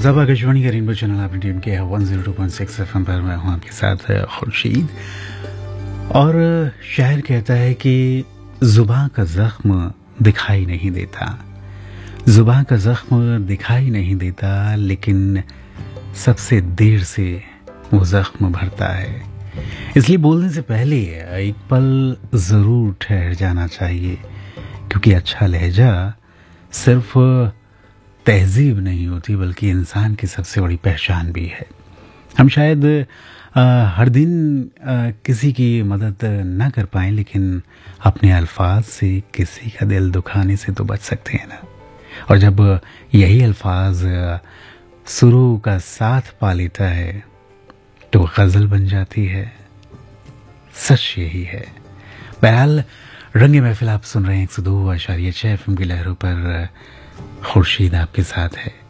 अज़ब आकाशवाणी का rainbow channel आपने tune किया है 102.6 एफएम पर। मैं हूँ आपके साथ खुर्शीद। और शायर कहता है कि जुबां का जख्म दिखाई नहीं देता, जुबां का जख्म दिखाई नहीं देता, लेकिन सबसे देर से वो जख्म भरता है। इसलिए बोलने से पहले एक पल ज़रूर ठहर जाना चाहिए, क्योंकि अच्छा लहजा सिर्फ तहजीब नहीं होती बल्कि इंसान की सबसे बड़ी पहचान भी है। हम शायद हर दिन किसी की मदद ना कर पाएं, लेकिन अपने अल्फाज से किसी का दिल दुखाने से तो बच सकते हैं ना। और जब यही अल्फाज सुरों का साथ पा लेता है तो गज़ल बन जाती है। सच यही है। बहरहाल रंगे महफिल आप सुन रहे हैं 102.6 एफएम की लहरों पर। खुर्शीद आपके साथ है।